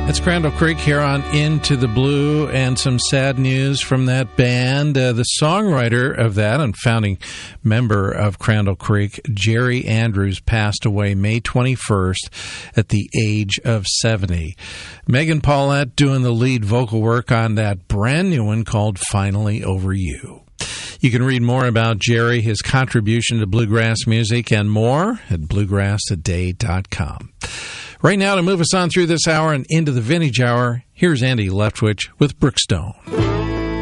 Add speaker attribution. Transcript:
Speaker 1: It's Crandall Creek here on Into the Blue, and some sad news from that band. The songwriter of that and founding member of Crandall Creek, Jerry Andrews, passed away May 21st at the age of 70. Megan Paulette doing the lead vocal work on that brand new one called Finally Over You. You can read more about Jerry, his contribution to bluegrass music, and more at bluegrasstoday.com. Right now, to move us on through this hour and into the vintage hour, here's Andy Leftwich with Brookstone.